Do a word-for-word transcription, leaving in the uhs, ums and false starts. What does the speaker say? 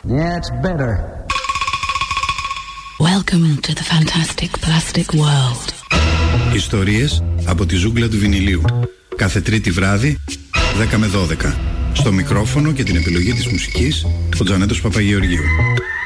Yeah, it's better. Welcome to the fantastic plastic world. Ιστορίες από τη ζούγκλα του βινιλίου. Κάθε Τρίτη βράδυ, δέκα με δώδεκα. Στο μικρόφωνο και την επιλογή της μουσικής, ο Τζανέτος Παπαγεωργίου.